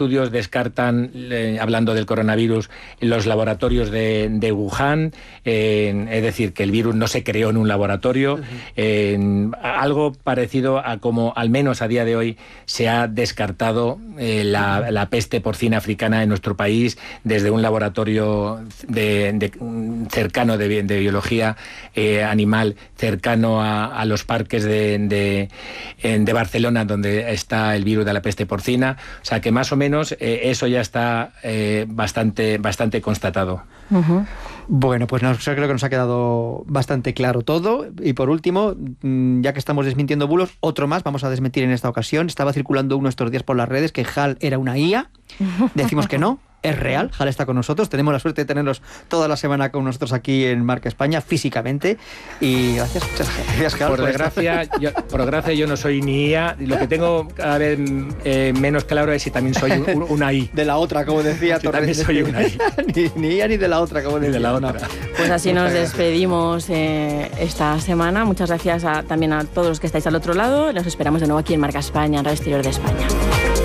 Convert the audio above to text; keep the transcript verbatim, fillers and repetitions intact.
estudios descartan, eh, hablando del coronavirus, los laboratorios de, de Wuhan, eh, es decir, que el virus no se creó en un laboratorio. Uh-huh. eh, algo parecido a como, al menos a día de hoy, se ha descartado eh, la, la peste porcina africana en nuestro país desde un laboratorio de, de, cercano de, de biología eh, animal, cercano a, a los parques de, de, de Barcelona, donde está el virus de la peste porcina. O sea que más o menos eh, eso ya está eh, bastante, bastante constatado. Uh-huh. Bueno, pues nos, creo que nos ha quedado bastante claro todo. Y por último, ya que estamos desmintiendo bulos, otro más vamos a desmentir en esta ocasión. Estaba circulando uno estos días por las redes que Hal era una I A. Decimos que no. Es real, Hal está con nosotros, tenemos la suerte de tenerlos toda la semana con nosotros aquí en Marca España, físicamente, y gracias, muchas gracias, Hal. Por, por desgracia, yo, por desgracia yo no soy ni I A, lo que tengo cada vez eh, menos claro es si también soy un, una I. De la otra, como decía si Torres. También soy una I. ni, ni I A ni de la otra, como decía. Ni de la otra. No. Pues así nos despedimos eh, esta semana, muchas gracias a, también a todos los que estáis al otro lado, los esperamos de nuevo aquí en Marca España, en Radio Exterior de España.